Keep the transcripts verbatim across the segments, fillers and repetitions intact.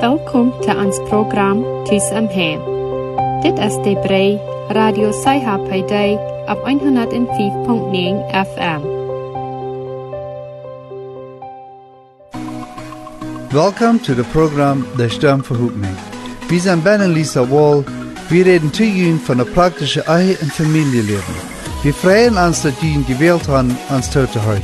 Welkom til ons program Tus om Hem. Dit is de brei Radio Saiha bij dig op honderd vijf komma negen F M. Welcome to the program De Stem Verhoekning. Wir sind Ben und Lisa Wall. Wir reden zu Ihnen von der praktischen Ehe- und Familienleben. Wir freuen uns, dass Sie ihn gewählt haben, uns zuzuhören.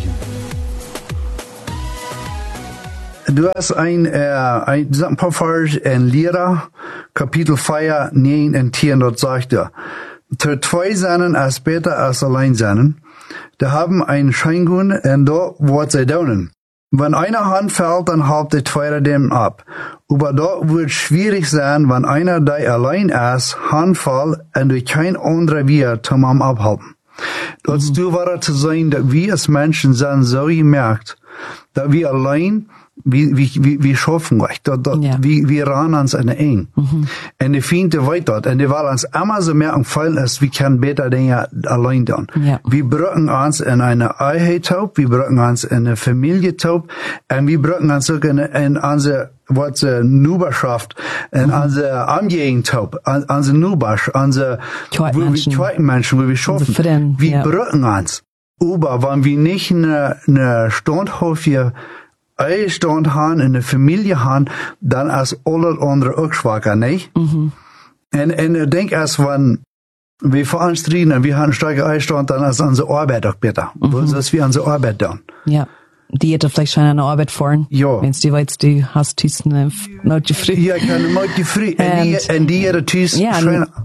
Du hast ein, äh, ein, ein paar Verse in Lehrer, Kapitel vier, neun und zehn, dort sagt er, zu zwei sein ist besser als allein sein. Die haben einen Scheingun und da wird sie daunen. Wenn einer Hand fällt, dann halbt der Zweite dem ab. Aber da wird schwierig sein, wenn einer der allein ist, Hand fällt und durch kein anderer wir zum am abhalten. Das mhm. du war zu sein, dass wir als Menschen sind so gemerkt, dass wir allein wie, wie, wie, wie schaffen wir, da, da, ja. wie, wir ran uns an eng. Mhm. Und die Fiende weit dort. Und die wollen uns immer so merken, fallen ist, wir können besser Dinge allein tun. Ja. Wir brücken uns in eine Einheit taub, wir brücken uns in eine Familie taub, und wir brücken uns auch in, in unsere, was, uh, Nuberschaft, in mhm. unsere Angehörigen taub, an, unsere Nubersch, unsere, zweiten Menschen, wo wir schaffen. Frieden, wir ja. brücken uns. Aber wenn wir nicht eine, eine Standhofie Einstand haben, in der Familie haben, dann ist alles andere auch schwacher, nicht? Mhm. Und, und ich denke, erst wenn wir vor uns reden, wir haben einen starken Einstand, dann ist unsere Arbeit auch besser. Mhm. So ist wie unsere Arbeit dann. Ja. Die hätte vielleicht schon eine Arbeit fahren. Ja. Wenn du weißt, du hast Tüßen, Nautje früh. Ja, ich kann Nautje früh. Und die hätte Tüßen, ja,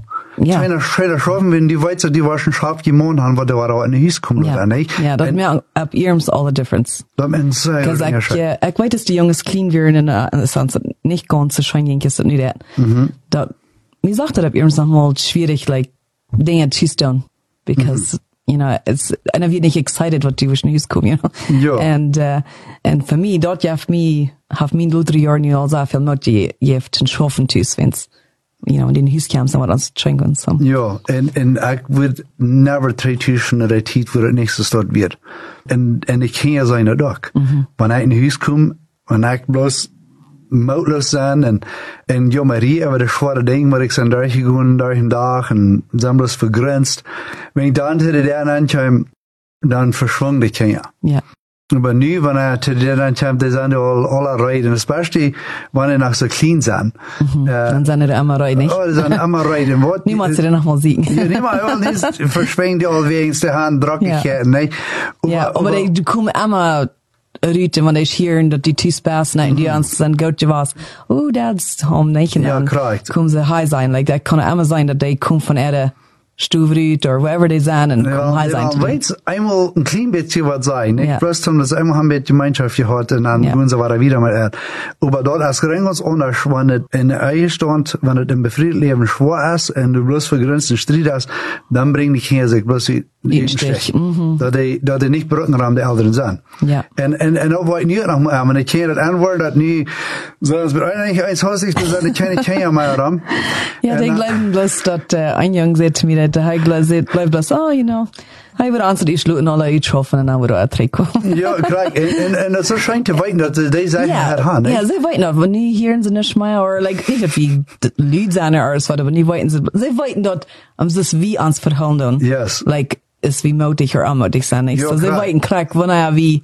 ja. Schöner, schöner schaffen, wenn die Weizer, die war schon scharf gemacht haben, weil der war auch in die Hüs kommen, ja. oder nicht? Ja, das mir ab ihrem's all the difference. Das means, äh, Cause ich, ja, ich weiß, dass die Jungs clean wären in der, in der Sonst nicht ganz so schön, ist das nicht das. Mhm. Da, mir sagt das ab ihrem's nochmal schwierig, like, Dinge zu tun. Because, mhm. you know, it's, einer wird nicht excited, was die in die Hüs kommen, you know? Ja. And, uh, and for me, dort jaft mi, haf mi in drei Jahren nicht all so viel not je, jeft den Schaffen tüß, wenn's, you know, in den Hüs kam, so was uns trinken, so. Ja, und, und ich würde never drei Tüchen oder Tiet, wo das nächstes dort wird. Und, und ich kann ja sein, doch. Mhm. Wenn ich in den Hüs komme, wenn ich bloß mautlos sein, und, und ja, Marie, aber das schwere Ding, was ich dann durchgegangen, durch den Tag, und sind bloß vergrenzt. Wenn ich dann zu der ankomme, dann verschwunden die Kinder. Ja. Aber nu, wenn er zu der dann kommt, die sind ja alle, alle rein, especially, wenn er noch so clean sind. Mhm. Äh, dann sind die immer rein, nicht? Oh, die sind immer rein. Niemand sie dann noch mal sehen. Ja, niemand, weil die verschwingt ja all wegen der Hand, Drockigkeiten, ja. nicht? Aber, ja, aber, aber du kommst immer Rüte, wenn ich hören, dass die Tüßpass, nein, die uns dann gut was, oh, that's home, nicht? Und ja, dann korrekt. kommen sie high sein, like, das kann immer sein, dass die kommen von Erde, Stuvrüt oder wherever die sind und ja, kommen high sein. Ja, weißt, einmal ein klein bisschen was sein, nicht? Ja. Bloß haben das einmal haben wir die Gemeinschaft gehabt und dann ja. gehen sie weiter wieder mal. Aber dort ist ganz anders, wenn es in der Ehe stand, wenn es im befriedeten Leben schwer ist und du bloß vergrenzten Streit hast, dann bringen die Kinder sich bloß jeden Stich. Mhm. Da die, da die nicht Brückenraum der Älteren sind. Ja. Und, und, und auch, was ich nicht noch mal, wenn ich Kinder das Antwort hat, nie, sonst wird eigentlich eins häuslich, dass ich keine Kinder mehr haben. Ja, die glauben bloß, dass, äh, ein Junge sagt zu mir, der bleibt bloß, oh, you know, ich würde ansehen, ich schlug in alle Einschaffen und dann würde er trinken. Ja, klar, und, und, und so scheint zu weiten, dass die Sachen ja, haben, nicht? Ja, sie weiten auch, wenn die hören sie nicht mehr, oder, like, nicht wie Lied sein oder so, aber die weiten sie, sie weiten dort, um es wie ans Verhandeln. Yes. Like, ist wie mutig oder unmutig sein, nicht? Ja, so, sie weiten krack, wenn er wie,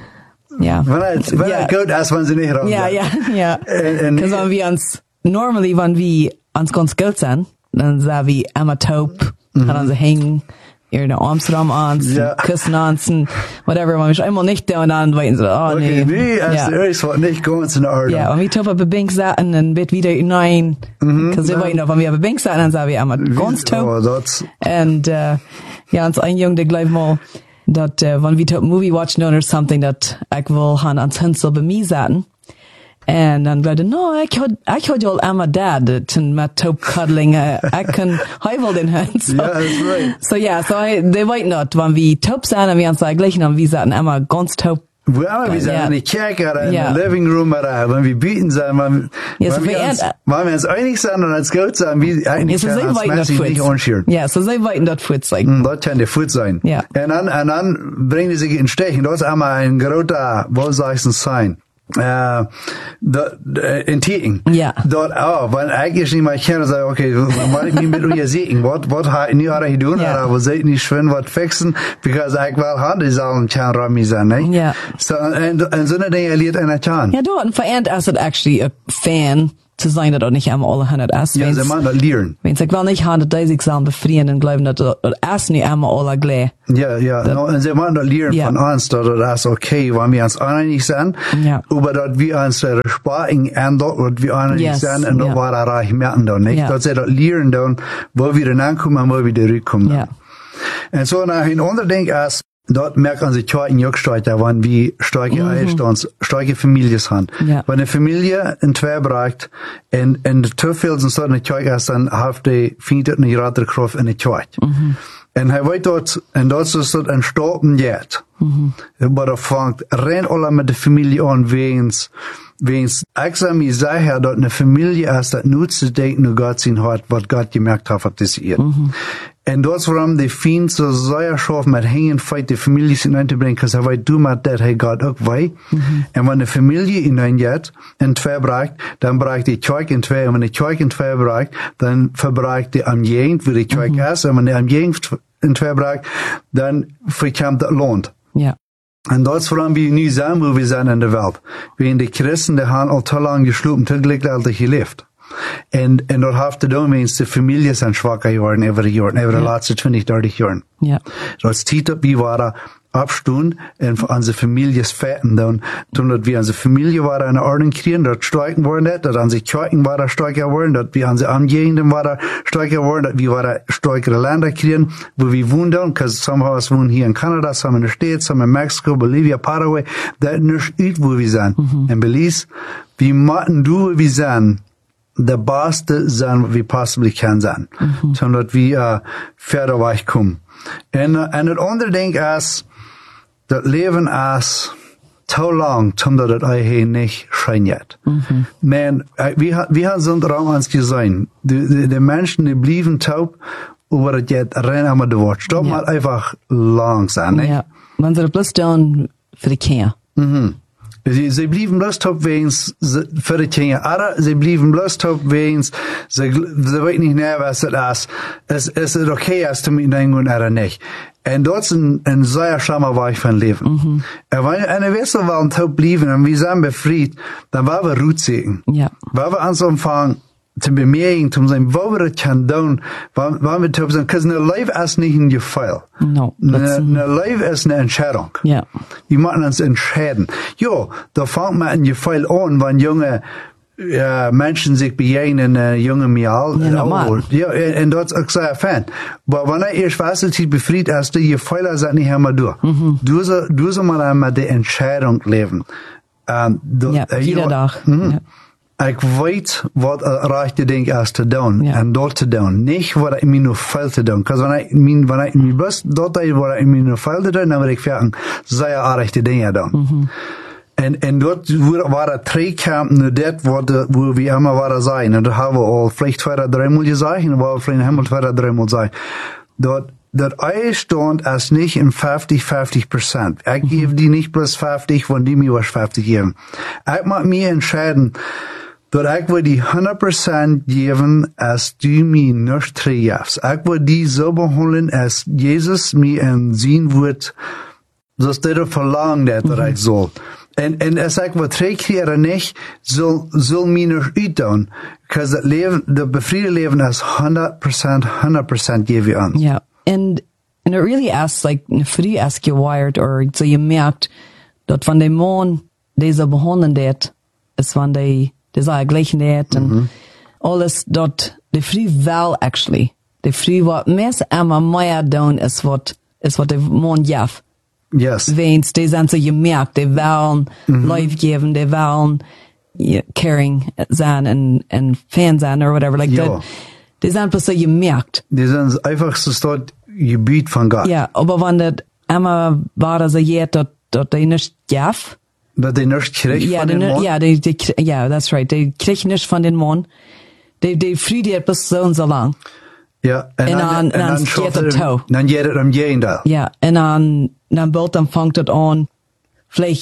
ja. Wenn er, wenn ja. er gut ist, wenn sie nicht raus Ja, ja, ja. Und, wenn wir uns, normally, wenn wir uns ganz gut sind, dann sagen wir immer taub, mhm. dann sie hängen, ihre Armsraum ans, ja. küssen ans, und whatever, wenn wir einmal nicht da und dann weiten sie, oh, okay, nee. Nee, ja. ist was nicht ganz in Ordnung. Ja, und wir taub auf der Bank saßen, dann wird wieder nein, mhm. cause wir weiten auf, wenn wir auf der Bank saßen, dann sagen wir immer ganz taub. Oh, that's... Und, uh, ja, uns ein Junge, der gleich mal, dat, uh, wenn wir taub Movie watchen oder something, dat, ich will han ans Hänsel bei mir saßen. En dan gleich, no, ich had, ich had al Emma Dad, ten met taub cuddling, uh, ich kann, ich will den Hund. So, yeah, that's right. So, ja, so, they wait not, wenn wir taub sind, und wir uns gleich, und wir saßen Emma ganz taub. Well, wir sind ja. in der Kirche oder in ja. der Living Room oder wenn wir bieten sind, wenn, ja, so wenn, wir uns, wenn wir uns einig sind und uns gut sind, wie eigentlich ja, so kann uns Menschen nicht anschieren. Ja, so sie weiten dort Fuß, like. Mm, das kann der Fuß sein. Ja. Und dann, und dann bringen die sich in Stich. Und das ist einmal ein großer, wohlseichens Sein. Uh, dat, uh, in Tieten. Ja. Dat, oh, want eigenlijk niet maar kennen zeggen, oké, wat ik niet met u zitten, wat, wat ga ik nu aan doen? Ja. We zitten niet schön wat fixen, because ik wel had die zal een tjaan ramie zijn, ne? Ja. So, en, en zo'n dingen leert een tjaan. Ja, doch, und verend als het actually a fan zu sein, dat ook nicht einmal alle hundert ist. Ja, ze moeten dat leren. Wenn ich will nicht haben, dass diese examen befrieden und glauben, dass das erst nicht einmal alle gleich. Ja, ja, Dat, no, en ze moeten dat leren ja. van ons, dat het is oké, wanneer we ons einig zijn, Ja. aber dat we ons respecten en dat wat we einig Yes, zijn, en dat ja. waar er reich merken dan, niet? Ja. Dat ze dat leren dan, waar we dan aankomen en waar we terugkomen. Ja. En zo, nou, een ander ding is, dat merkt aan de tweede jukstrijder, wanneer we sterke Eierstands, sterke families haben. Ja. Wenn eine Familie in zwei bereikt, en, en de te veel zijn soort in de tweede is, dan heeft hij, vindt het een grotere kracht in de tweede. Mm-hmm. En hij weet dat, en dat is dus een stoppen jet. Mm-hmm. Maar dat vangt rein alle met de familie aan, weens, weens, ik zou me zeggen dat een familie is dat nooit te denken naar God zien had, wat God gemerkt heeft, wat is hier. Mm-hmm. En dat is waarom de vriend zo zeer schaf met hingen feit de familie in te brengen, because hij weet doe maar dat hij God ook weet. Mm-hmm. En wanneer de familie in jet, in twee bereikt, dan bereikt die twee in twee. En wanneer die twee in twee bereikt, dan verbreikt die am jengd, waar die twee mm-hmm. is. En wanneer am jengd in twee bereikt, dan verkomt dat loont. Ja. En dat is waarom we nu zijn, wo we zijn in de wereld. We in de christen, die hebben al te lang geslopen, te gelijktijdig geleefd. En, en dat heeft te doen met de familie zijn zwakker geworden, over de jaren, over de ja. laatste twintig, dertig jaren. Ja. Dat is tijd dat we waren opstoen en voor onze families feiten doen, toen dat we onze familie waren in orde kregen, dat strijken worden, dat onze kerken waren sterker worden, dat we onze omgevingen waren sterker worden, dat we waren sterkere landen kregen, wo we woonden, because some of us wohnen hier in Canada, some in the States, some in Mexico, Bolivia, Paraguay, dat is niet uit wo we zijn. Mm-hmm. En Belize, we moeten doen wo we zijn, de beste zijn wat we possibly kan zijn, mm-hmm. zodat we uh, verder wegkomen. En, uh, en het andere ding is, dat leven is te lang, omdat het eigenlijk niet schijnt. Mm-hmm. Men, we, we hebben zo'n raam eens gezien. De, de, de mensen die blijven taub, over het jet rennen maar de woord. Stop ja. maar einfach lang zijn. Ne? Ja, want ze plus doen voor de kinderen. Mhm. Ze, ze blijven bloos op weens voor de kinderen. Aber ze blijven bloos op weens ze, ze weten niet meer wat het is. Is, is het oké okay als te met een of niet? En dat is een, een zeer schammer weg van leven. Mm-hmm. En wanneer en we zo wel taub blijven en we zijn bevrijd, dan waren we roet zeker. Ja. Waar we ons omvangen te bemerken, te zijn, wat we het kunnen doen, waar we taub zijn. Because een leven is niet een geval. No. Een leven is een entscheidung. Ja. We moeten ons entscheiden. Ja, da vangt met een geval aan, wanneer jonge uh, mensen zich bejegenen, uh, jonge Mial. Ja, normaal. Ja, en, en dat is ook zeer fijn. Maar wanneer eerst was bevrijd is, die gevallen zijn niet helemaal door. Mm-hmm. Doe ze, doe ze maar met de entscheidung leven. Um, do, ja, uh, iedere dag. Mm, Ja. Ik weet wat het rechte ding is te doen. Ja. En dat te doen. Niet wat ik me nog veel te doen. Want wanneer ik me, wanneer ik me best dat deed wat ik me nog veel te doen, dan wil ik verder zeer rechte dingen doen. Mm-hmm. En, en dat waren drie kampen naar dat wat, wo we immer waren zijn. En dat hebben we al vielleicht twee, dreimal gezegd. En dat hebben we vielleicht helemaal twee, dreimal gezegd. Dat, dat Eierstand is niet een vijftig vijftig procent. Ik geef die niet plus vijftig, want die mij was vijftig geven. Ik moet me entscheiden, dat ik wil die honderd procent geven als du mij niet teruggeeft. Ik wil die zo behandelen als Jezus mij en zien wordt, zoals dat verlangt dat mm-hmm. ik zal. En, en als ik wat terugkrijgen niet, zal, zal mij niet uitdoen. Because het leven, de bevriende leven is honderd procent, honderd procent geven aan. Ja. And, and it really asks, like, für die ask you wired, or so je merkt, dat van de man, deze behandelen dat, is van de, deze gleichen dat, en mm-hmm. alles, dat de vrij wel, actually, de vrij wat mensen allemaal meer doen, is wat, is wat de man jaf. Yes. Weens, die zijn zo gemerkt, die willen mm-hmm. life geven, die willen yeah, caring zijn en, en fan zijn, or whatever, like ja. that. Die zijn pas zo gemerkt. Die zijn einfach so dat gebied van God. Ja, aber wenn das einmal war, so jetzt, dat, dat die nicht jaf. Dat die nicht kriegt ja, von die, den Mann? Ja, die, die, ja, that's right. Die kriegt nicht von den Mann. Die, die friediert bis so und so lang. Ja, en, en dan, dan, en dan geht het toe. Dan geht het om Jendal. Ja, en dan, dan bald dan fangt het aan, vielleicht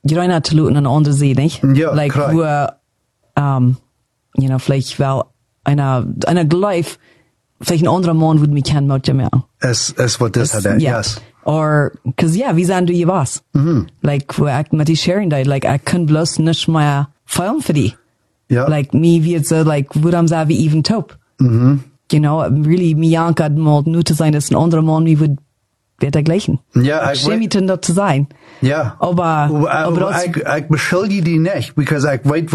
je rein te looten an de andere Seite, nicht? Ja, like, klar. wo, um, you know, vielleicht, weil einer, einer gleich, vielleicht ein anderer Mann würde mich kennen, mit dem, ja. Es, es wird das hat, Ja. yes. Or, cause ja, wie sagen du je was? Mhm. Like, wo ich mit die Sharing da, like, ich kann bloß nicht mehr filmen für die. Ja. Like, mir wird so, like, wo am sagen wie even top. Mhm. You know, really, mir jankert mal nur zu sein, dass ein anderer Mann mir wird, wird dergleichen. Ja, ich ich schäme mich denn dort zu sein. Ja. Aber, aber, aber aber ich, ich beschuldige die nicht, because ich weiß,